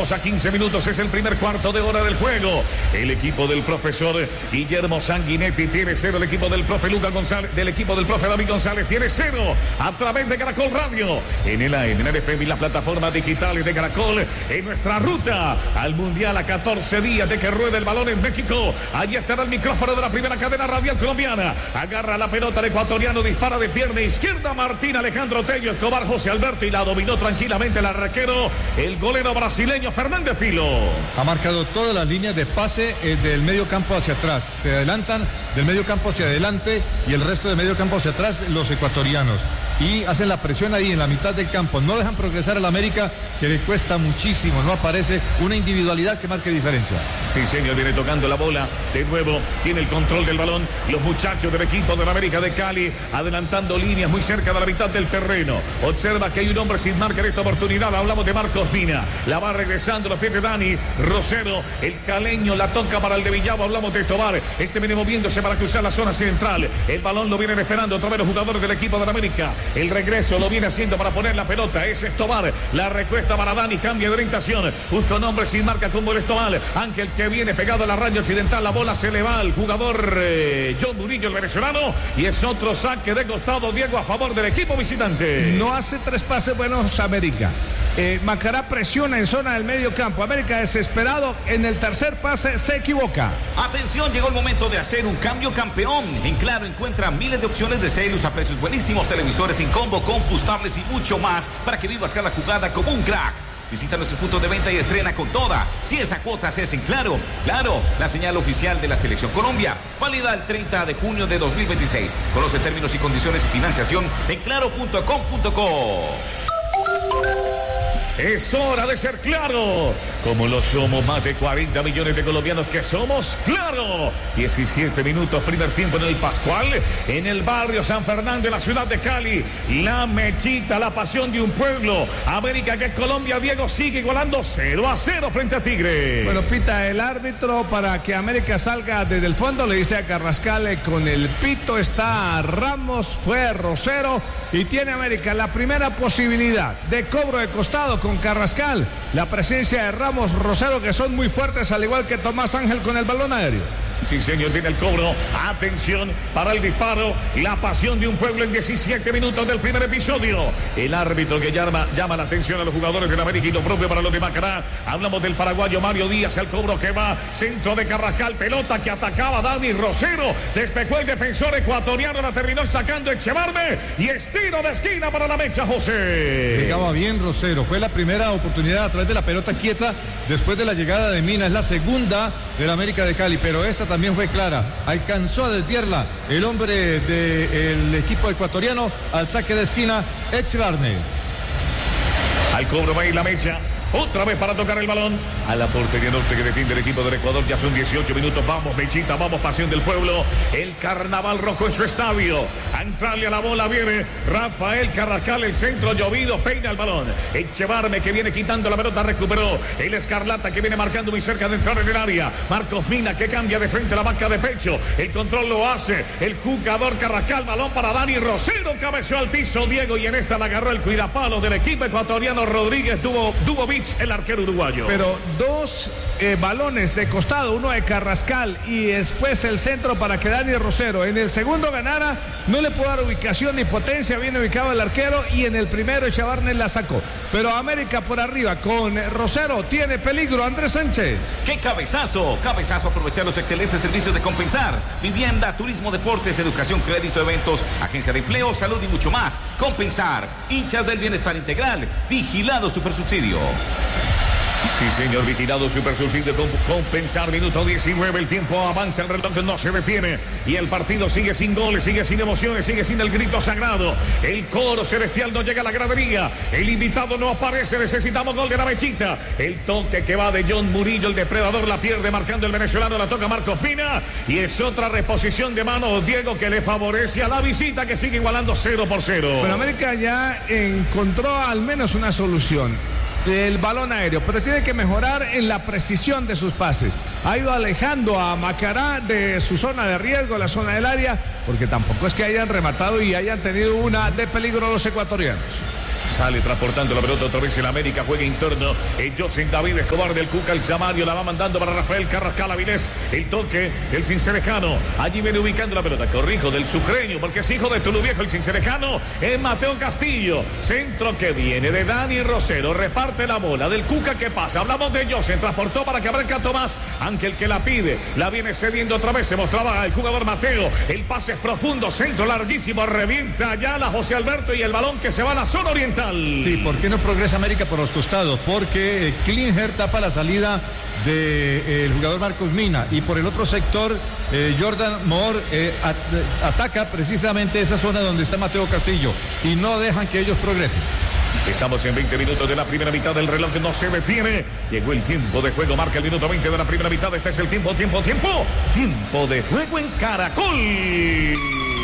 Estamos a 15 minutos, es el primer cuarto de hora del juego. El equipo del profesor Guillermo Sanguinetti tiene 0. El equipo del profe Lucas González, del equipo del profe David González tiene 0. A través de Caracol Radio, en el AM, en el FM y las plataformas digitales de Caracol, en nuestra ruta al Mundial a 14 días de que ruede el balón en México. Allí estará el micrófono de la primera cadena radial colombiana. Agarra la pelota el ecuatoriano, dispara de pierna izquierda Martín Alejandro Tello Escobar, José Alberto, y la dominó tranquilamente el arquero, el golero brasileño Fernández Filo. Ha marcado todas las líneas de pase del medio campo hacia atrás. Se adelantan del medio campo hacia adelante y el resto del medio campo hacia atrás los ecuatorianos. Y hacen la presión ahí en la mitad del campo. No dejan progresar al América, que le cuesta muchísimo. No aparece una individualidad que marque diferencia. Sí, señor, viene tocando la bola. De nuevo, tiene el control del balón. Los muchachos del equipo del América de Cali, adelantando líneas muy cerca de la mitad del terreno. Observa que hay un hombre sin marca en esta oportunidad. Hablamos de Marcos Mina. La va regresando los pies de Dani Rosero. El caleño la toca para el de Villavo. Hablamos de Tobar. Este viene moviéndose para cruzar la zona central. El balón lo vienen esperando otra vez los jugadores del equipo del América. El regreso lo viene haciendo para poner la pelota. Es Escobar. La recuesta para Dani. Cambia de orientación. Busca un hombre sin marca como el Escobar. Ángel que viene pegado a la raya occidental. La bola se le va al jugador John Murillo, el venezolano. Y es otro saque de costado, Diego, a favor del equipo visitante. No hace 3 pases buenos América. Macará presiona en zona del medio campo. América desesperado. En el tercer pase se equivoca. Atención, llegó el momento de hacer un cambio campeón. En Claro encuentra miles de opciones de celos a precios buenísimos, televisores sin combo, combustibles y mucho más para que vivas cada jugada como un crack. Visita nuestros puntos de venta y estrena con toda. Si esa cuota se hace en Claro, Claro, la señal oficial de la Selección Colombia. Válida el 30 de junio de 2026. Conoce términos y condiciones de financiación en claro.com.co. Es hora de ser Claro, como lo somos más de 40 millones de colombianos que somos Claro. 17 minutos, primer tiempo en el Pascual, en el barrio San Fernando, en la ciudad de Cali. La mechita, la pasión de un pueblo. América, que es Colombia, Diego, sigue igualando 0-0 frente a Tigre. Bueno, pita el árbitro para que América salga desde el fondo. Le dice a Carrascal con el pito. Está Ramos, fue Rosero y tiene América la primera posibilidad de cobro de costado con Carrascal. La presencia de Ramos, Rosero, que son muy fuertes, al igual que Tomás Ángel con el balón aéreo. Sí, señor, viene el cobro. Atención para el disparo. La pasión de un pueblo en 17 minutos del primer episodio. El árbitro que llama la atención a los jugadores del América y lo propio para los de Macará. Hablamos del paraguayo Mario Díaz. El cobro que va. Centro de Carrascal. Pelota que atacaba Dani Rosero. Despejó el defensor ecuatoriano. La terminó sacando Echevarme. Y estiro de esquina para la mecha, José. Llegaba bien Rosero. Fue la primera oportunidad a través de la pelota quieta después de la llegada de Mina. Es la segunda del América de Cali. Pero esta también fue clara. Alcanzó a desviarla el hombre del equipo ecuatoriano al saque de esquina, Echevarne. Al cobro va a ir la mecha. Otra vez para tocar el balón a la portería norte que defiende el equipo del Ecuador. Ya son 18 minutos. Vamos, mechita, vamos, pasión del pueblo. El Carnaval Rojo en su estadio. A entrarle a la bola viene Rafael Carrascal. El centro llovido, peina el balón. Echevarme que viene quitando la pelota, recuperó. El Escarlata que viene marcando muy cerca de entrar en el área. Marcos Mina que cambia de frente a la banca de pecho. El control lo hace el jugador Carrascal. Balón para Dani Rosero. Cabeció al piso Diego y en esta la agarró el cuidapalo del equipo ecuatoriano Rodríguez Dubovich, el arquero uruguayo. Pero 2 balones de costado, uno de Carrascal y después el centro para que Dani Rosero en el segundo ganara. No le pudo dar ubicación ni potencia, bien ubicado el arquero, y en el primero Echevarne la sacó. Pero América por arriba con Rosero tiene peligro. Andrés Sánchez. ¡Qué cabezazo! Cabezazo, aprovechar los excelentes servicios de Compensar. Vivienda, turismo, deportes, educación, crédito, eventos, agencia de empleo, salud y mucho más. Compensar, hinchas del bienestar integral. Vigilado Supersubsidio. Sí, señor, vigilado Supersubsidio con Compensar. Minuto 19, el tiempo avanza, el reloj no se detiene y el partido sigue sin goles, sigue sin emociones, sigue sin el grito sagrado. El coro celestial no llega a la gradería, el invitado no aparece, necesitamos gol de la mechita. El toque que va de John Murillo, el depredador la pierde marcando el venezolano, la toca Marcos Pina y es otra reposición de mano, Diego, que le favorece a la visita, que sigue igualando 0-0. Bueno, América ya encontró al menos una solución. El balón aéreo, pero tiene que mejorar en la precisión de sus pases. Ha ido alejando a Macará de su zona de riesgo, la zona del área, porque tampoco es que hayan rematado y hayan tenido una de peligro los ecuatorianos. Sale transportando la pelota otra vez en América. Juega interno. José David Escobar del Cuca. El Samario la va mandando para Rafael Carrascal Avilés. El toque del Cincerejano. Allí viene ubicando la pelota. Corrijo del sucreño porque es hijo de Tuluviejo. El Cincerejano es Mateo Castillo. Centro que viene de Dani Rosero. Reparte la bola del Cuca que pasa. Hablamos de José. Transportó para que Branca Tomás. Ángel que la pide. La viene cediendo otra vez. Se mostraba el jugador Mateo. El pase es profundo. Centro larguísimo. Revienta ya la José Alberto y el balón que se va a la zona oriental. Sí, ¿por qué no progresa América por los costados? Porque Klinger tapa la salida del jugador Marcos Mina y por el otro sector Jordan Moore ataca precisamente esa zona donde está Mateo Castillo y no dejan que ellos progresen. Estamos en 20 minutos de la primera mitad, del reloj no se detiene. Llegó el tiempo de juego, marca el minuto 20 de la primera mitad. Este es el tiempo de juego en Caracol.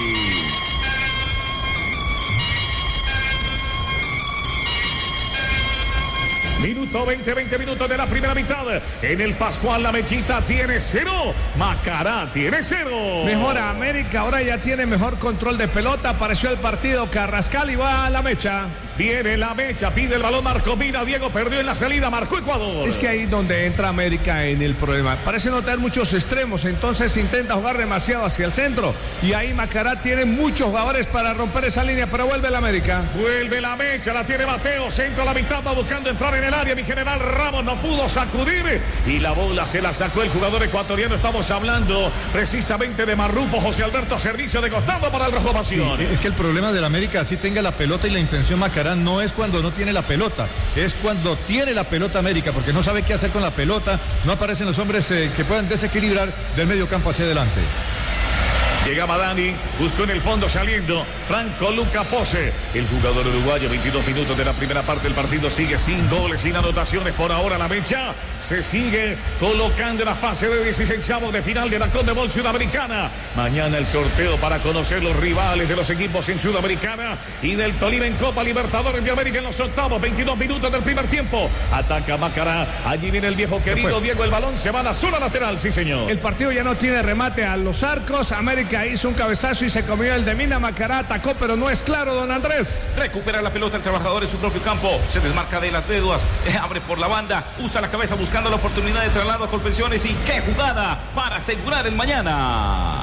Minuto 20 minutos de la primera mitad. En el Pascual la Mechita tiene 0. Macará tiene 0. Mejora América, ahora ya tiene mejor control de pelota. Apareció el partido Carrascal y va a la mecha. Viene la mecha, pide el balón Marco Mina. Diego perdió en la salida, marcó Ecuador. Es que ahí donde entra América en el problema. Parece no tener muchos extremos, entonces intenta jugar demasiado hacia el centro. Y ahí Macará tiene muchos jugadores para romper esa línea, pero vuelve la América. Vuelve la mecha, la tiene Mateo. Centro a la mitad, va buscando entrar en el área. Mi general Ramos no pudo sacudir. Y la bola se la sacó el jugador ecuatoriano. Estamos hablando precisamente de Marrufo. José Alberto, servicio de costado para el Rojo Pasión. Sí, es que el problema de la América, así tenga la pelota y la intención Macará, no es cuando no tiene la pelota, es cuando tiene la pelota América, porque no sabe qué hacer con la pelota, no aparecen los hombres que puedan desequilibrar del medio campo hacia adelante. Llegaba Dani, buscó en el fondo saliendo Franco Luca Pose, el jugador uruguayo. 22 minutos de la primera parte del partido, sigue sin goles, sin anotaciones por ahora. La mecha se sigue colocando en la fase de 16avos de final de la Conmebol Sudamericana. Mañana el sorteo para conocer los rivales de los equipos en Sudamericana y del Tolima en Copa Libertadores de América en los octavos. 22 minutos del primer tiempo, ataca Macará, allí viene el viejo querido Diego, el balón se va a la zona lateral, sí señor. El partido ya no tiene remate a los arcos. América hizo un cabezazo y se comió el de Mina. Macará atacó, pero no es claro, don Andrés. Recupera la pelota el trabajador en su propio campo. Se desmarca de las dedos, abre por la banda, usa la cabeza buscando la oportunidad de traslado a Colpensiones. Y qué jugada para asegurar el mañana.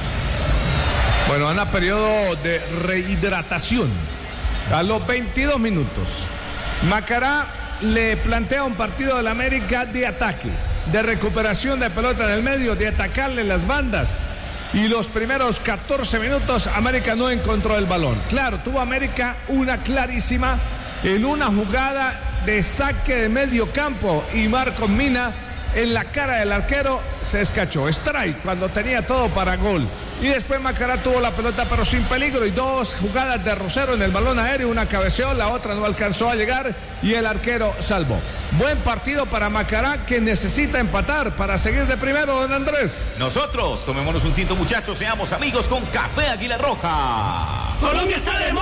Bueno, anda periodo de rehidratación. A los 22 minutos, Macará le plantea un partido de la América de ataque, de recuperación de pelota en el medio, de atacarle las bandas. Y los primeros 14 minutos América no encontró el balón. Claro, tuvo América una clarísima en una jugada de saque de medio campo y Marcos Mina en la cara del arquero se escachó. Strike cuando tenía todo para gol. Y después Macará tuvo la pelota pero sin peligro y dos jugadas de Rosero en el balón aéreo. Una cabeceó, la otra no alcanzó a llegar y el arquero salvó. Buen partido para Macará que necesita empatar para seguir de primero, don Andrés. Nosotros tomémonos un tinto, muchachos, seamos amigos con Café Águila Roja. Colombia está de moda.